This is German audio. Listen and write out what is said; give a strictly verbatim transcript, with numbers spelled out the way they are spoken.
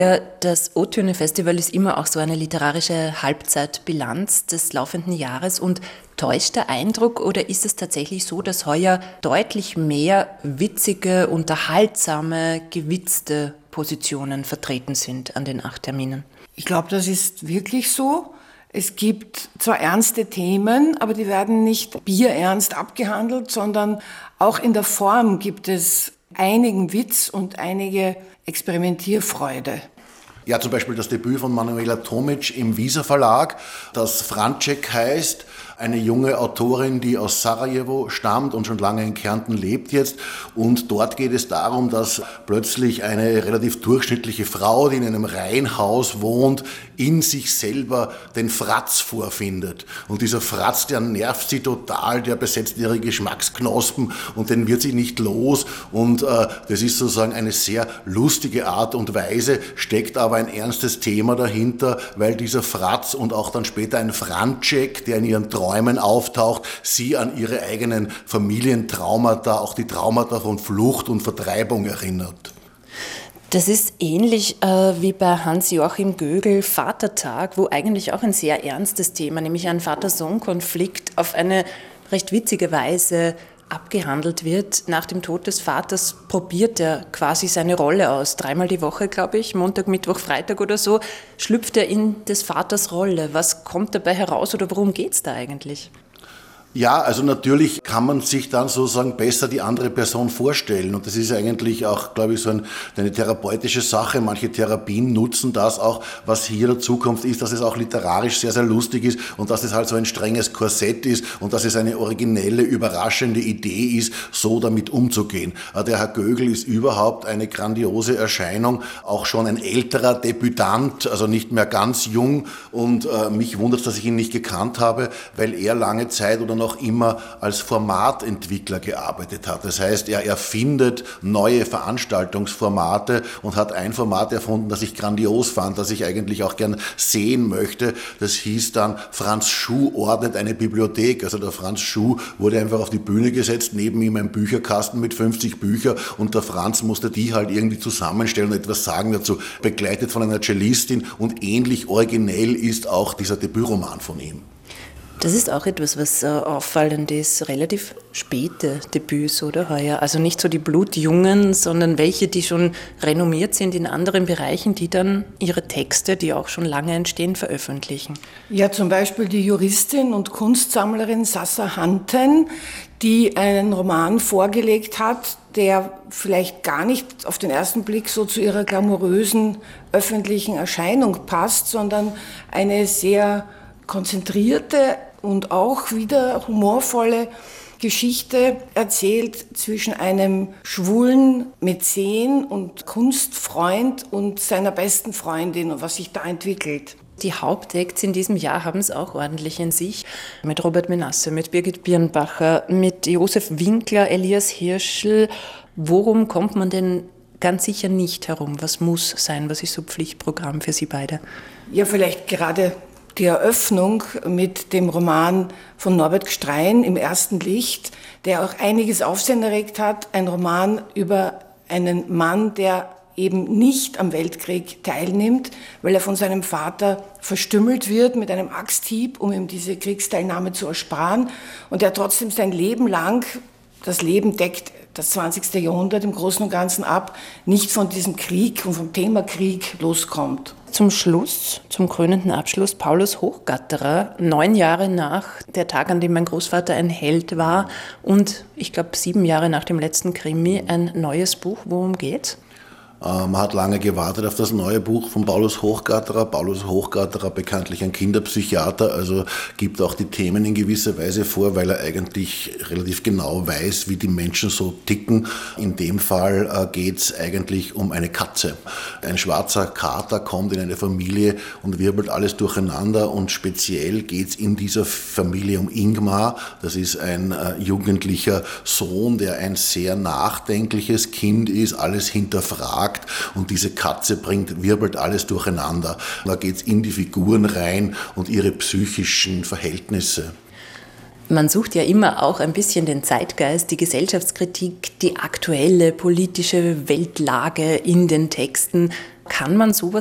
Ja, das O-Töne-Festival ist immer auch so eine literarische Halbzeitbilanz des laufenden Jahres. Und täuscht der Eindruck oder ist es tatsächlich so, dass heuer deutlich mehr witzige, unterhaltsame, gewitzte Positionen vertreten sind an den acht Terminen? Ich glaube, das ist wirklich so. Es gibt zwar ernste Themen, aber die werden nicht bierernst abgehandelt, sondern auch in der Form gibt es einigen Witz und einige Experimentierfreude. Ja, zum Beispiel das Debüt von Manuela Tomic im Visa Verlag, das Franček heißt. Eine junge Autorin, die aus Sarajevo stammt und schon lange in Kärnten lebt jetzt. Und dort geht es darum, dass plötzlich eine relativ durchschnittliche Frau, die in einem Reihenhaus wohnt, in sich selber den Fratz vorfindet. Und dieser Fratz, der nervt sie total, der besetzt ihre Geschmacksknospen und den wird sie nicht los. Und äh, das ist sozusagen eine sehr lustige Art und Weise, steckt aber ein ernstes Thema dahinter, weil dieser Fratz und auch dann später ein Franček, der in ihren Träumen auftaucht, sie an ihre eigenen Familientraumata, auch die Traumata von Flucht und Vertreibung erinnert. Das ist ähnlich äh, wie bei Hans-Joachim Gögel Vatertag, wo eigentlich auch ein sehr ernstes Thema, nämlich ein Vater-Sohn-Konflikt, auf eine recht witzige Weise abgehandelt wird. Nach dem Tod des Vaters probiert er quasi seine Rolle aus. Dreimal die Woche, glaube ich, Montag, Mittwoch, Freitag oder so, schlüpft er in des Vaters Rolle. Was kommt dabei heraus oder worum geht es da eigentlich? Ja, also natürlich kann man sich dann sozusagen besser die andere Person vorstellen. Und das ist eigentlich auch, glaube ich, so ein, eine therapeutische Sache. Manche Therapien nutzen das auch. Was hier in der Zukunft ist, dass es auch literarisch sehr, sehr lustig ist und dass es halt so ein strenges Korsett ist und dass es eine originelle, überraschende Idee ist, so damit umzugehen. Der Herr Gögel ist überhaupt eine grandiose Erscheinung, auch schon ein älterer Debütant, also nicht mehr ganz jung. Und äh, mich wundert es, dass ich ihn nicht gekannt habe, weil er lange Zeit oder noch immer als Formatentwickler gearbeitet hat. Das heißt, er erfindet neue Veranstaltungsformate und hat ein Format erfunden, das ich grandios fand, das ich eigentlich auch gern sehen möchte. Das hieß dann Franz Schuh ordnet eine Bibliothek. Also der Franz Schuh wurde einfach auf die Bühne gesetzt, neben ihm ein Bücherkasten mit fünfzig Büchern und der Franz musste die halt irgendwie zusammenstellen und etwas sagen dazu, begleitet von einer Cellistin und ähnlich originell ist auch dieser Debütroman von ihm. Das ist auch etwas, was äh, auffallend ist. Relativ späte Debüts, oder heuer? Also nicht so die Blutjungen, sondern welche, die schon renommiert sind in anderen Bereichen, die dann ihre Texte, die auch schon lange entstehen, veröffentlichen. Ja, zum Beispiel die Juristin und Kunstsammlerin Sassa Hanten, die einen Roman vorgelegt hat, der vielleicht gar nicht auf den ersten Blick so zu ihrer glamourösen öffentlichen Erscheinung passt, sondern eine sehr konzentrierte und auch wieder humorvolle Geschichte erzählt zwischen einem schwulen Mäzen und Kunstfreund und seiner besten Freundin und was sich da entwickelt. Die Hauptacts in diesem Jahr haben es auch ordentlich in sich. Mit Robert Menasse, mit Birgit Birnbacher, mit Josef Winkler, Elias Hirschl. Worum kommt man denn ganz sicher nicht herum? Was muss sein? Was ist so Pflichtprogramm für Sie beide? Ja, vielleicht gerade die Eröffnung mit dem Roman von Norbert Gstrein Im ersten Licht, der auch einiges Aufsehen erregt hat. Ein Roman über einen Mann, der eben nicht am Weltkrieg teilnimmt, weil er von seinem Vater verstümmelt wird mit einem Axthieb, um ihm diese Kriegsteilnahme zu ersparen. Und der trotzdem sein Leben lang, das Leben deckt das zwanzigste Jahrhundert im Großen und Ganzen ab, nicht von diesem Krieg und vom Thema Krieg loskommt. Zum Schluss, zum krönenden Abschluss, Paulus Hochgatterer, neun Jahre nach der Tag, an dem mein Großvater ein Held war und ich glaube sieben Jahre nach dem letzten Krimi, ein neues Buch. Worum geht's? Man hat lange gewartet auf das neue Buch von Paulus Hochgatterer. Paulus Hochgatterer, bekanntlich ein Kinderpsychiater, also gibt auch die Themen in gewisser Weise vor, weil er eigentlich relativ genau weiß, wie die Menschen so ticken. In dem Fall geht es eigentlich um eine Katze. Ein schwarzer Kater kommt in eine Familie und wirbelt alles durcheinander und speziell geht es in dieser Familie um Ingmar. Das ist ein äh, jugendlicher Sohn, der ein sehr nachdenkliches Kind ist, alles hinterfragt. Und diese Katze bringt, wirbelt alles durcheinander. Da geht es in die Figuren rein und ihre psychischen Verhältnisse. Man sucht ja immer auch ein bisschen den Zeitgeist, die Gesellschaftskritik, die aktuelle politische Weltlage in den Texten. Kann man sowas